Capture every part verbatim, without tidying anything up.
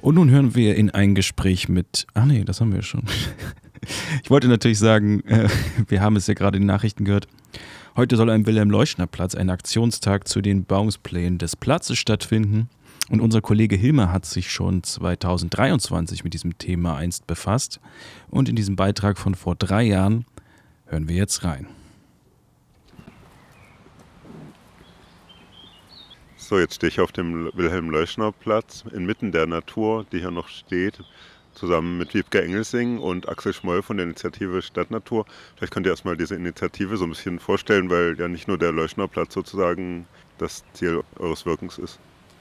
Und nun hören wir in ein Gespräch mit, ach nee, das haben wir schon. Ich wollte natürlich sagen, äh, wir haben es ja gerade in den Nachrichten gehört, heute soll am Wilhelm-Leuschner-Platz ein Aktionstag zu den Bebauungsplänen des Platzes stattfinden. Und unser Kollege Hilmer hat sich schon zweitausenddreiundzwanzig mit diesem Thema einst befasst. Und in diesem Beitrag von vor drei Jahren hören wir jetzt rein. So, jetzt stehe ich auf dem Wilhelm-Leuschner-Platz inmitten der Natur, die hier noch steht, zusammen mit Wiebke Engelsing und Axel Schmoll von der Initiative Stadtnatur. Vielleicht könnt ihr erstmal diese Initiative so ein bisschen vorstellen, weil ja nicht nur der Leuschner-Platz sozusagen das Ziel eures Wirkens ist.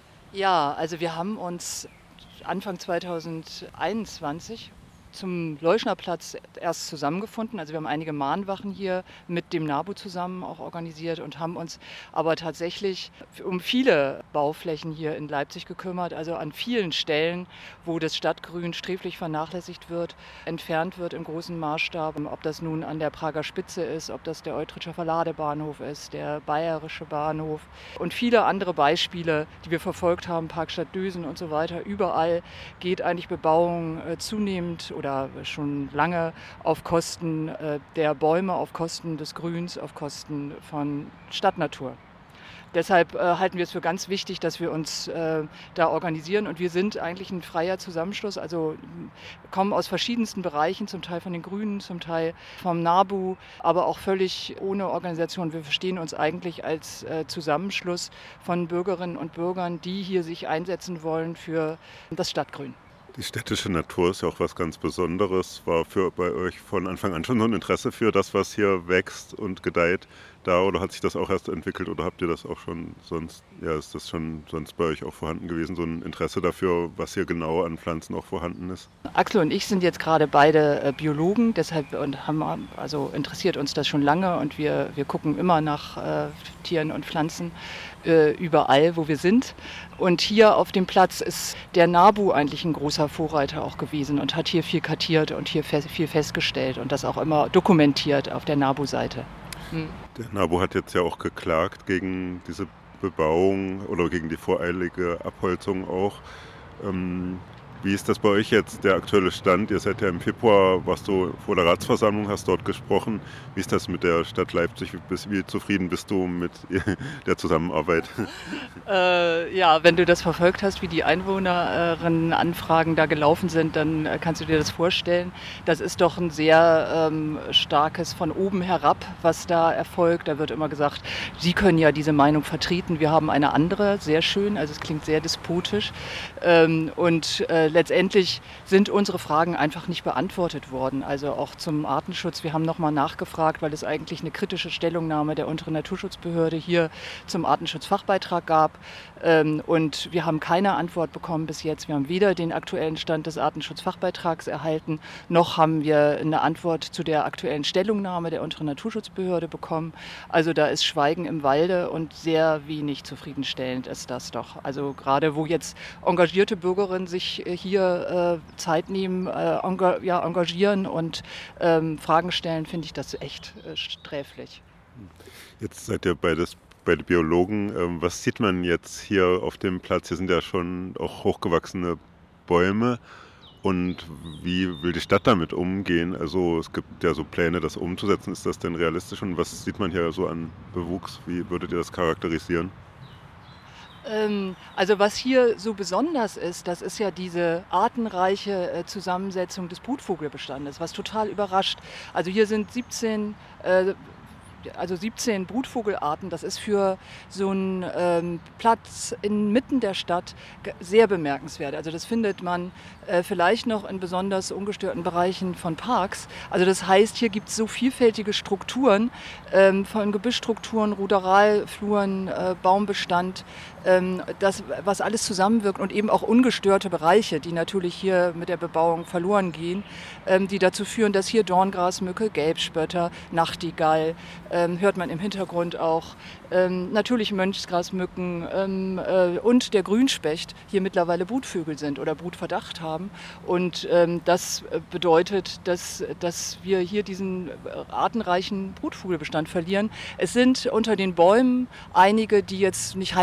Ja, also wir haben uns Anfang zweitausendeinundzwanzig zum Leuschnerplatz erst zusammengefunden. Also wir haben einige Mahnwachen hier mit dem NABU zusammen auch organisiert und haben uns aber tatsächlich um viele Bauflächen hier in Leipzig gekümmert. Also an vielen Stellen, wo das Stadtgrün sträflich vernachlässigt wird, entfernt wird im großen Maßstab. Ob das nun an der Prager Spitze ist, ob das der Eutricher Verladebahnhof ist, der Bayerische Bahnhof und viele andere Beispiele, die wir verfolgt haben, Parkstadt Dösen und so weiter. Überall geht eigentlich Bebauung äh, zunehmend oder schon lange auf Kosten äh, der Bäume, auf Kosten des Grüns, auf Kosten von Stadtnatur. Deshalb äh, halten wir es für ganz wichtig, dass wir uns äh, da organisieren. Und wir sind eigentlich ein freier Zusammenschluss, also kommen aus verschiedensten Bereichen, zum Teil von den Grünen, zum Teil vom NABU, aber auch völlig ohne Organisation. Wir verstehen uns eigentlich als äh, Zusammenschluss von Bürgerinnen und Bürgern, die hier sich einsetzen wollen für das Stadtgrün. Die städtische Natur ist ja auch was ganz Besonderes. War für bei euch von Anfang an schon so ein Interesse für das, was hier wächst und gedeiht da, oder hat sich das auch erst entwickelt oder habt ihr das auch schon sonst, ja, ist das schon sonst bei euch auch vorhanden gewesen, so ein Interesse dafür, was hier genau an Pflanzen auch vorhanden ist? Axel und ich sind jetzt gerade beide äh, Biologen, deshalb und haben, also interessiert uns das schon lange und wir, wir gucken immer nach äh, Tieren und Pflanzen äh, überall, wo wir sind. Und hier auf dem Platz ist der NABU eigentlich ein großer Vorreiter auch gewesen und hat hier viel kartiert und hier fe- viel festgestellt und das auch immer dokumentiert auf der NABU-Seite. Hm. Der NABU hat jetzt ja auch geklagt gegen diese Bebauung oder gegen die voreilige Abholzung auch. Ähm, Wie ist das bei euch jetzt, der aktuelle Stand? Ihr seid ja im Februar, warst du vor der Ratsversammlung, hast dort gesprochen. Wie ist das mit der Stadt Leipzig? Wie, bist, wie zufrieden bist du mit der Zusammenarbeit? Äh, ja, wenn du das verfolgt hast, wie die Einwohnerinnenanfragen da gelaufen sind, dann äh, kannst du dir das vorstellen. Das ist doch ein sehr ähm, starkes von oben herab, was da erfolgt. Da wird immer gesagt, Sie können ja diese Meinung vertreten, wir haben eine andere, sehr schön, also es klingt sehr despotisch. Ähm, und äh, letztendlich sind unsere Fragen einfach nicht beantwortet worden. Also auch zum Artenschutz. Wir haben nochmal nachgefragt, weil es eigentlich eine kritische Stellungnahme der unteren Naturschutzbehörde hier zum Artenschutzfachbeitrag gab. Und wir haben keine Antwort bekommen bis jetzt. Wir haben weder den aktuellen Stand des Artenschutzfachbeitrags erhalten, noch haben wir eine Antwort zu der aktuellen Stellungnahme der unteren Naturschutzbehörde bekommen. Also da ist Schweigen im Walde und sehr wenig zufriedenstellend ist das doch. Also gerade wo jetzt engagierte Bürgerinnen sich hier äh, Zeit nehmen, äh, enga- ja, engagieren und ähm, Fragen stellen, finde ich das echt äh, sträflich. Jetzt seid ihr beides beide Biologen. Ähm, was sieht man jetzt hier auf dem Platz? Hier sind ja schon auch hochgewachsene Bäume. Und wie will die Stadt damit umgehen? Also es gibt ja so Pläne, das umzusetzen. Ist das denn realistisch? Und was sieht man hier so an Bewuchs? Wie würdet ihr das charakterisieren? Also was hier so besonders ist, das ist ja diese artenreiche äh, Zusammensetzung des Brutvogelbestandes, was total überrascht. Also hier sind siebzehn, äh, also siebzehn Brutvogelarten. Das ist für so einen ähm, Platz inmitten der Stadt ge- sehr bemerkenswert. Also das findet man äh, vielleicht noch in besonders ungestörten Bereichen von Parks. Also das heißt, hier gibt es so vielfältige Strukturen, ähm, von Gebüschstrukturen, Ruderalfluren, äh, Baumbestand, ähm, das, was alles zusammenwirkt und eben auch ungestörte Bereiche, die natürlich hier mit der Bebauung verloren gehen, ähm, die dazu führen, dass hier Dorngrasmücke, Gelbspötter, Nachtigall, ähm, hört man im Hintergrund auch, ähm, natürlich Mönchsgrasmücken ähm, äh, und der Grünspecht hier mittlerweile Brutvögel sind oder Brutverdacht haben. Und ähm, das bedeutet, dass, dass wir hier diesen artenreichen Brutvogelbestand verlieren. Es sind unter den Bäumen einige, die jetzt nicht heimisch sind, aber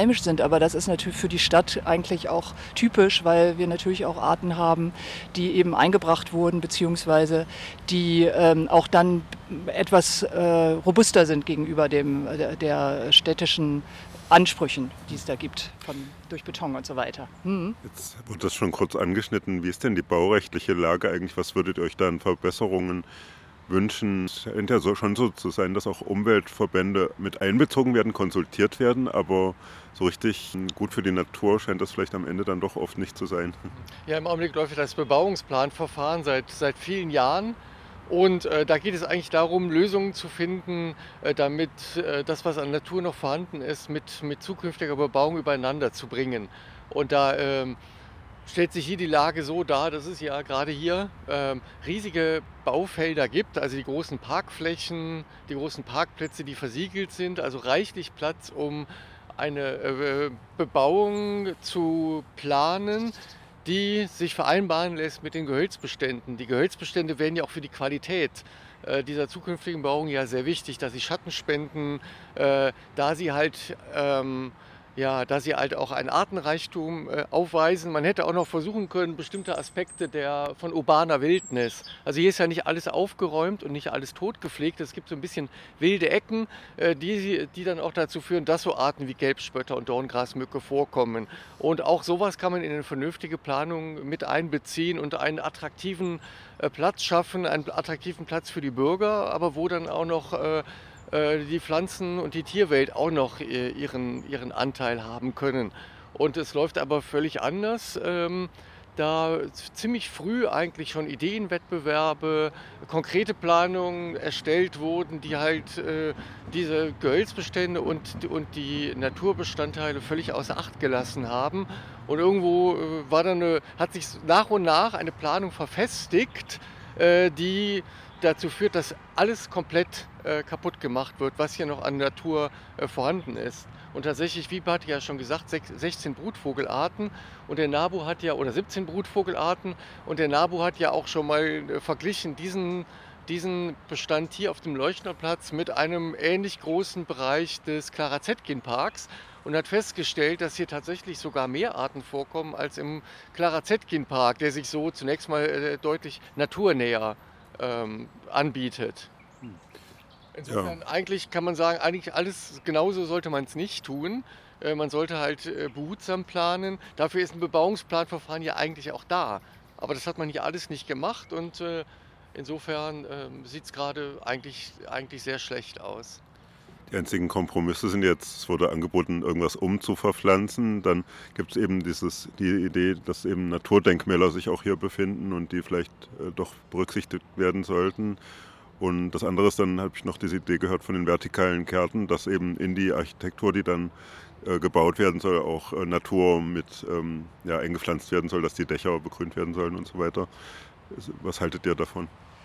aber das ist natürlich für die Stadt eigentlich auch typisch, weil wir natürlich auch Arten haben, die eben eingebracht wurden, beziehungsweise die ähm, auch dann etwas äh, robuster sind gegenüber dem, der, der städtischen Ansprüchen, die es da gibt, von, durch Beton und so weiter. Mhm. Jetzt wurde das schon kurz angeschnitten. Wie ist denn die baurechtliche Lage eigentlich? Was würdet ihr euch da an Verbesserungen wünschen? Es scheint ja so, schon so zu sein, dass auch Umweltverbände mit einbezogen werden, konsultiert werden, aber so richtig gut für die Natur scheint das vielleicht am Ende dann doch oft nicht zu sein. Ja, im Augenblick läuft das Bebauungsplanverfahren seit, seit vielen Jahren. Und äh, da geht es eigentlich darum, Lösungen zu finden, äh, damit äh, das, was an Natur noch vorhanden ist, mit, mit zukünftiger Bebauung übereinander zu bringen. Und da ähm, stellt sich hier die Lage so dar, dass es ja gerade hier ähm, riesige Baufelder gibt, also die großen Parkflächen, die großen Parkplätze, die versiegelt sind, also reichlich Platz, um eine äh, Bebauung zu planen, die sich vereinbaren lässt mit den Gehölzbeständen. Die Gehölzbestände werden ja auch für die Qualität äh, dieser zukünftigen Bebauung ja sehr wichtig, dass sie Schatten spenden, äh, da sie halt ähm, ja, da sie halt auch einen Artenreichtum äh, aufweisen. Man hätte auch noch versuchen können, bestimmte Aspekte der, von urbaner Wildnis. Also hier ist ja nicht alles aufgeräumt und nicht alles totgepflegt. Es gibt so ein bisschen wilde Ecken, äh, die, die dann auch dazu führen, dass so Arten wie Gelbspötter und Dorngrasmücke vorkommen. Und auch sowas kann man in eine vernünftige Planung mit einbeziehen und einen attraktiven äh, Platz schaffen, einen attraktiven Platz für die Bürger, aber wo dann auch noch äh, die Pflanzen- und die Tierwelt auch noch ihren, ihren Anteil haben können. Und es läuft aber völlig anders, ähm, da ziemlich früh eigentlich schon Ideenwettbewerbe, konkrete Planungen erstellt wurden, die halt äh, diese Gehölzbestände und, und die Naturbestandteile völlig außer Acht gelassen haben. Und irgendwo äh, war dann eine, hat sich nach und nach eine Planung verfestigt, äh, die dazu führt, dass alles komplett äh, kaputt gemacht wird, was hier noch an Natur äh, vorhanden ist. Und tatsächlich, wie Bart ja schon gesagt, sechzehn Brutvogelarten und der NABU hat ja, oder siebzehn Brutvogelarten und der NABU hat ja auch schon mal äh, verglichen diesen, diesen Bestand hier auf dem Leuchtnerplatz mit einem ähnlich großen Bereich des Clara-Zetkin-Parks und hat festgestellt, dass hier tatsächlich sogar mehr Arten vorkommen als im Clara-Zetkin-Park, der sich so zunächst mal äh, deutlich naturnäher Ähm, anbietet. Insofern ja. Eigentlich kann man sagen, eigentlich alles genauso sollte man es nicht tun. Äh, man sollte halt äh, behutsam planen. Dafür ist ein Bebauungsplanverfahren ja eigentlich auch da. Aber das hat man hier alles nicht gemacht und äh, insofern äh, sieht es gerade eigentlich, eigentlich sehr schlecht aus. Die einzigen Kompromisse sind jetzt, es wurde angeboten, irgendwas umzuverpflanzen. Dann gibt es eben dieses, die Idee, dass eben Naturdenkmäler sich auch hier befinden und die vielleicht äh, doch berücksichtigt werden sollten. Und das andere ist, dann habe ich noch diese Idee gehört von den vertikalen Gärten, dass eben in die Architektur, die dann äh, gebaut werden soll, auch äh, Natur mit ähm, ja, eingepflanzt werden soll, dass die Dächer begrünt werden sollen und so weiter. Was haltet ihr davon?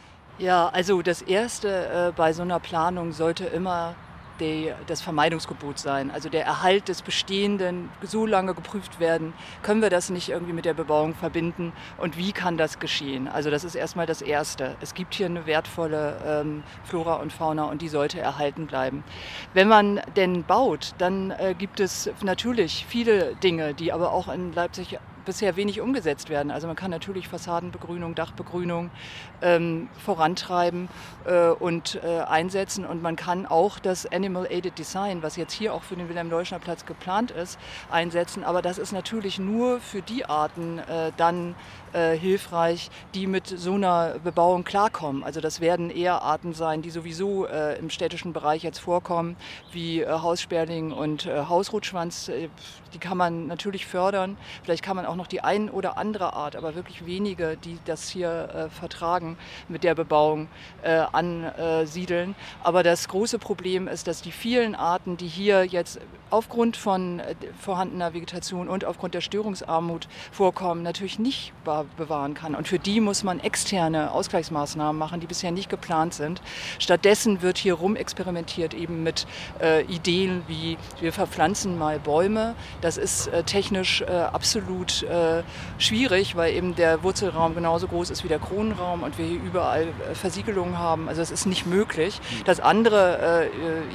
Ja, also das Erste äh, bei so einer Planung sollte immer Die, das Vermeidungsgebot sein, also der Erhalt des Bestehenden so lange geprüft werden, können wir das nicht irgendwie mit der Bebauung verbinden und wie kann das geschehen? Also das ist erstmal das Erste. Es gibt hier eine wertvolle ähm, Flora und Fauna und die sollte erhalten bleiben. Wenn man denn baut, dann äh, gibt es natürlich viele Dinge, die aber auch in Leipzig bisher wenig umgesetzt werden. Also man kann natürlich Fassadenbegrünung, Dachbegrünung ähm, vorantreiben äh, und äh, einsetzen und man kann auch das Animal Aided Design, was jetzt hier auch für den Wilhelm-Leuschner-Platz geplant ist, einsetzen. Aber das ist natürlich nur für die Arten äh, dann äh, hilfreich, die mit so einer Bebauung klarkommen. Also das werden eher Arten sein, die sowieso äh, im städtischen Bereich jetzt vorkommen, wie äh, Haussperling und äh, Hausrotschwanz. Äh, die kann man natürlich fördern. Vielleicht kann man auch noch die ein oder andere Art, aber wirklich wenige, die das hier äh, vertragen, mit der Bebauung äh, ansiedeln. Aber das große Problem ist, dass die vielen Arten, die hier jetzt aufgrund von äh, vorhandener Vegetation und aufgrund der Störungsarmut vorkommen, natürlich nicht bewahren kann. Und für die muss man externe Ausgleichsmaßnahmen machen, die bisher nicht geplant sind. Stattdessen wird hier rumexperimentiert eben mit äh, Ideen wie, wir verpflanzen mal Bäume. Das ist äh, technisch äh, absolut äh, schwierig, weil eben der Wurzelraum genauso groß ist wie der Kronenraum und wir hier überall äh, Versiegelungen haben. Also das ist nicht möglich. Das andere äh,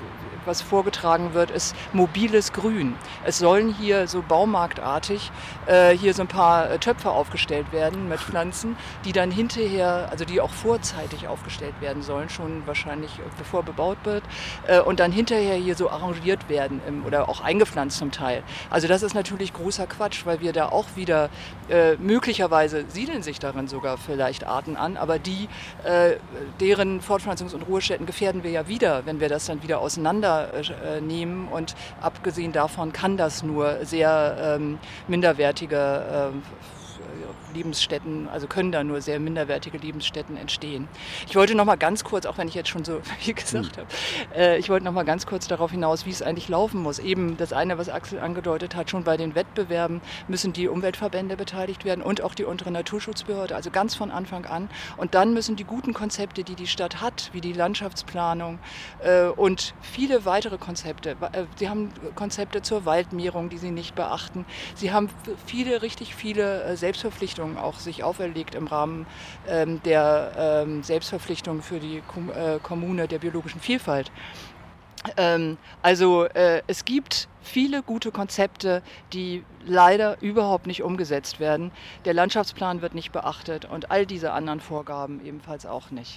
was vorgetragen wird, ist mobiles Grün. Es sollen hier so baumarktartig äh, hier so ein paar äh, Töpfe aufgestellt werden mit Pflanzen, die dann hinterher, also die auch vorzeitig aufgestellt werden sollen, schon wahrscheinlich äh, bevor bebaut wird, äh, und dann hinterher hier so arrangiert werden im, oder auch eingepflanzt zum Teil. Also das ist natürlich großer Quatsch, weil wir da auch wieder äh, möglicherweise siedeln sich darin sogar vielleicht Arten an, aber die, äh, deren Fortpflanzungs- und Ruhestätten gefährden wir ja wieder, wenn wir das dann wieder auseinandernehmen. Und abgesehen davon kann das nur sehr ähm, minderwertige ähm, Lebensstätten, also können da nur sehr minderwertige Lebensstätten entstehen. Ich wollte noch mal ganz kurz, auch wenn ich jetzt schon so viel gesagt habe, äh, ich wollte noch mal ganz kurz darauf hinaus, wie es eigentlich laufen muss. Eben das eine, was Axel angedeutet hat, schon bei den Wettbewerben müssen die Umweltverbände beteiligt werden und auch die untere Naturschutzbehörde, also ganz von Anfang an. Und dann müssen die guten Konzepte, die die Stadt hat, wie die Landschaftsplanung äh, und viele weitere Konzepte, äh, sie haben Konzepte zur Waldmehrung, die sie nicht beachten. Sie haben viele, richtig viele äh, Selbstverpflichtungen auch sich auferlegt im Rahmen ähm, der ähm, Selbstverpflichtung für die Kom- äh, Kommune der biologischen Vielfalt. Ähm, also äh, es gibt viele gute Konzepte, die leider überhaupt nicht umgesetzt werden. Der Landschaftsplan wird nicht beachtet und all diese anderen Vorgaben ebenfalls auch nicht.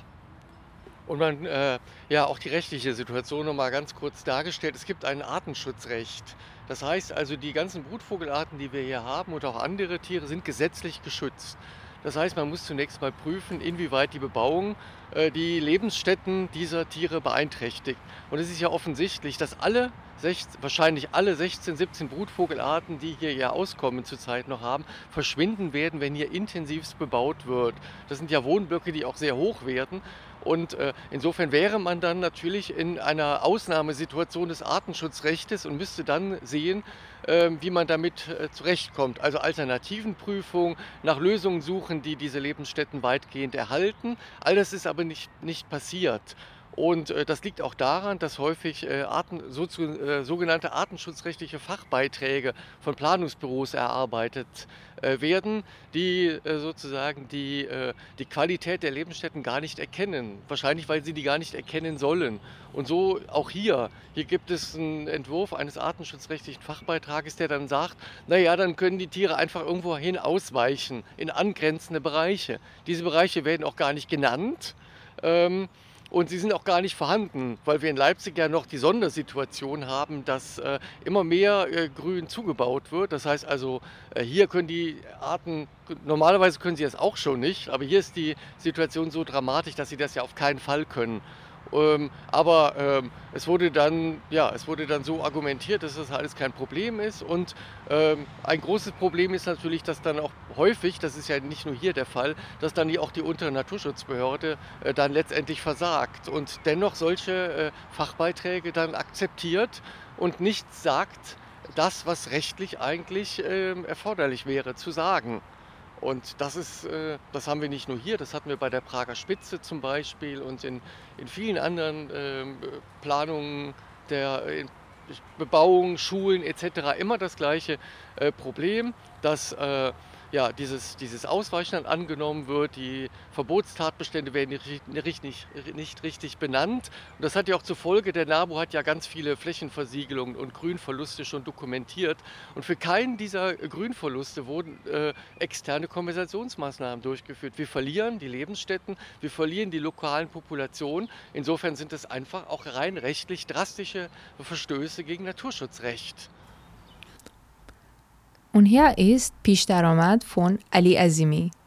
Und man, äh, ja, auch die rechtliche Situation nochmal ganz kurz dargestellt. Es gibt ein Artenschutzrecht. Das heißt also, die ganzen Brutvogelarten, die wir hier haben und auch andere Tiere sind gesetzlich geschützt. Das heißt, man muss zunächst mal prüfen, inwieweit die Bebauung äh, die Lebensstätten dieser Tiere beeinträchtigt. Und es ist ja offensichtlich, dass alle, sechzehn, wahrscheinlich alle sechzehn, siebzehn Brutvogelarten, die hier ja Auskommen zurzeit noch haben, verschwinden werden, wenn hier intensivst bebaut wird. Das sind ja Wohnblöcke, die auch sehr hoch werden. Und äh, insofern wäre man dann natürlich in einer Ausnahmesituation des Artenschutzrechtes und müsste dann sehen, äh, wie man damit äh, zurechtkommt. Also Alternativenprüfung, nach Lösungen suchen, die diese Lebensstätten weitgehend erhalten. All das ist aber nicht, nicht passiert. Und äh, das liegt auch daran, dass häufig äh, Arten, so, äh, sogenannte artenschutzrechtliche Fachbeiträge von Planungsbüros erarbeitet äh, werden, die äh, sozusagen die, äh, die Qualität der Lebensstätten gar nicht erkennen. Wahrscheinlich, weil sie die gar nicht erkennen sollen. Und so auch hier. Hier gibt es einen Entwurf eines artenschutzrechtlichen Fachbeitrages, der dann sagt, naja, dann können die Tiere einfach irgendwohin ausweichen in angrenzende Bereiche. Diese Bereiche werden auch gar nicht genannt. Ähm, Und sie sind auch gar nicht vorhanden, weil wir in Leipzig ja noch die Sondersituation haben, dass äh, immer mehr äh, Grün zugebaut wird. Das heißt also, äh, hier können die Arten, normalerweise können sie das auch schon nicht, aber hier ist die Situation so dramatisch, dass sie das ja auf keinen Fall können. Ähm, aber ähm, es wurde dann, ja, es wurde dann so argumentiert, dass das alles kein Problem ist. Und ähm, ein großes Problem ist natürlich, dass dann auch häufig, das ist ja nicht nur hier der Fall, dass dann die, auch die untere Naturschutzbehörde äh, dann letztendlich versagt und dennoch solche äh, Fachbeiträge dann akzeptiert und nichts sagt, das, was rechtlich eigentlich äh, erforderlich wäre, zu sagen. Und das ist, äh, das haben wir nicht nur hier, das hatten wir bei der Prager Spitze zum Beispiel und in, in vielen anderen äh, Planungen der äh, Bebauung, Schulen et cetera immer das gleiche äh, Problem, dass äh, ja, dieses, dieses Ausweichen dann angenommen wird, die Verbotstatbestände werden nicht, nicht, nicht richtig benannt. Und das hat ja auch zur Folge, der NABU hat ja ganz viele Flächenversiegelungen und Grünverluste schon dokumentiert. Und für keinen dieser Grünverluste wurden äh, externe Kompensationsmaßnahmen durchgeführt. Wir verlieren die Lebensstätten, wir verlieren die lokalen Populationen. Insofern sind es einfach auch rein rechtlich drastische Verstöße gegen Naturschutzrecht. Und hier ist پیش درآمد von Ali Azimi.